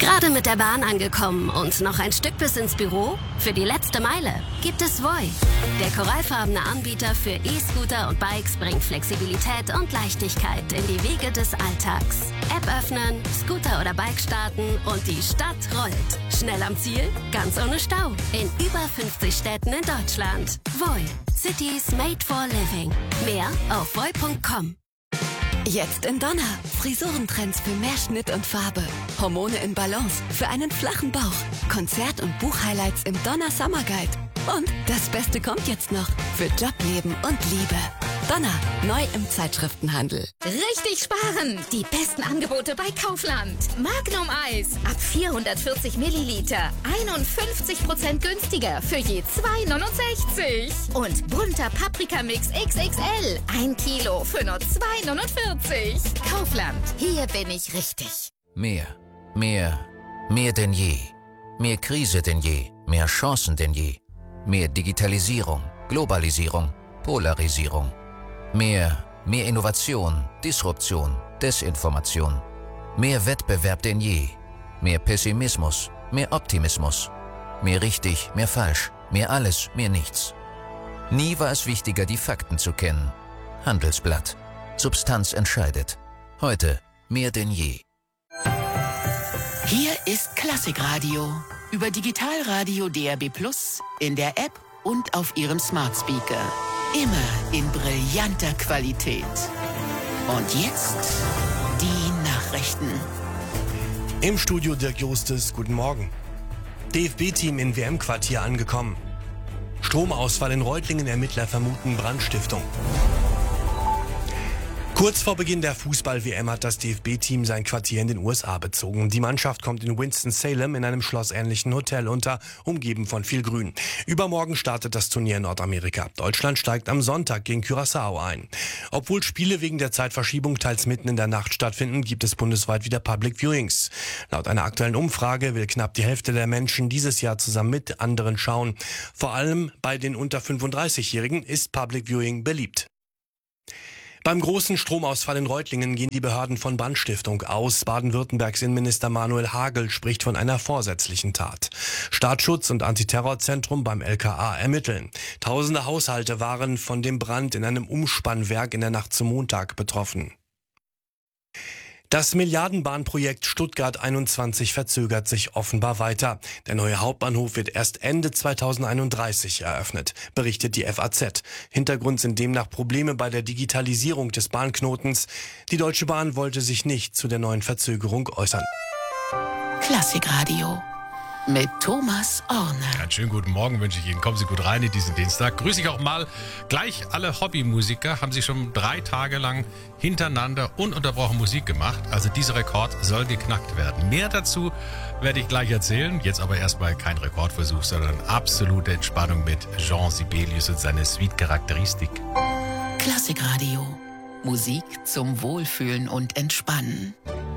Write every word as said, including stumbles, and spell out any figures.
Gerade mit der Bahn angekommen und noch ein Stück bis ins Büro? Für die letzte Meile gibt es Voi. Der korallfarbene Anbieter für E-Scooter und Bikes bringt Flexibilität und Leichtigkeit in die Wege des Alltags. App öffnen, Scooter oder Bike starten und die Stadt rollt. Schnell am Ziel, ganz ohne Stau. In über fünfzig Städten in Deutschland. Voi. Cities made for living. Mehr auf voi punkt com. Jetzt in Donner. Frisurentrends für mehr Schnitt und Farbe. Hormone in Balance für einen flachen Bauch. Konzert- und Buchhighlights im Donner Summer Guide. Und das Beste kommt jetzt noch. Für Job, Leben und Liebe. Donner. Neu im Zeitschriftenhandel. Richtig sparen. Die besten Angebote bei Kaufland. Magnum Eis ab vierhundertvierzig Milliliter. einundfünfzig Prozent günstiger für je zwei neunundsechzig. Und bunter Paprikamix X X L. Ein Kilo für nur zwei neunundvierzig. Kaufland. Hier bin ich richtig. Mehr. Mehr. Mehr denn je. Mehr Krise denn je. Mehr Chancen denn je. Mehr Digitalisierung. Globalisierung. Polarisierung. Mehr, mehr Innovation, Disruption, Desinformation. Mehr Wettbewerb denn je. Mehr Pessimismus, mehr Optimismus. Mehr richtig, mehr falsch, mehr alles, mehr nichts. Nie war es wichtiger, die Fakten zu kennen. Handelsblatt. Substanz entscheidet. Heute mehr denn je. Hier ist Klassikradio. Über Digitalradio D A B plus, in der App und auf Ihrem Smart Speaker. Immer in brillanter Qualität. Und jetzt die Nachrichten. Im Studio Dirk Justes, guten Morgen. D F B-Team in W M-Quartier angekommen. Stromausfall in Reutlingen, Ermittler vermuten Brandstiftung. Kurz vor Beginn der Fußball-W M hat das D F B-Team sein Quartier in den U S A bezogen. Die Mannschaft kommt in Winston-Salem in einem schlossähnlichen Hotel unter, umgeben von viel Grün. Übermorgen startet das Turnier in Nordamerika. Deutschland steigt am Sonntag gegen Curaçao ein. Obwohl Spiele wegen der Zeitverschiebung teils mitten in der Nacht stattfinden, gibt es bundesweit wieder Public Viewings. Laut einer aktuellen Umfrage will knapp die Hälfte der Menschen dieses Jahr zusammen mit anderen schauen. Vor allem bei den unter fünfunddreißigjährigen ist Public Viewing beliebt. Beim großen Stromausfall in Reutlingen gehen die Behörden von Brandstiftung aus. Baden-Württembergs Innenminister Manuel Hagel spricht von einer vorsätzlichen Tat. Staatsschutz und Antiterrorzentrum beim L K A ermitteln. Tausende Haushalte waren von dem Brand in einem Umspannwerk in der Nacht zum Montag betroffen. Das Milliardenbahnprojekt Stuttgart einundzwanzig verzögert sich offenbar weiter. Der neue Hauptbahnhof wird erst Ende zweitausendeinunddreißig eröffnet, berichtet die F A Z. Hintergrund sind demnach Probleme bei der Digitalisierung des Bahnknotens. Die Deutsche Bahn wollte sich nicht zu der neuen Verzögerung äußern. Klassikradio mit Thomas Orner. Einen schönen guten Morgen wünsche ich Ihnen. Kommen Sie gut rein in diesen Dienstag. Grüße ich auch mal gleich alle Hobbymusiker. Haben Sie schon drei Tage lang hintereinander ununterbrochen Musik gemacht. Also dieser Rekord soll geknackt werden. Mehr dazu werde ich gleich erzählen. Jetzt aber erstmal kein Rekordversuch, sondern absolute Entspannung mit Jean Sibelius und seiner Suite-Charakteristik. Klassikradio. Musik zum Wohlfühlen und Entspannen.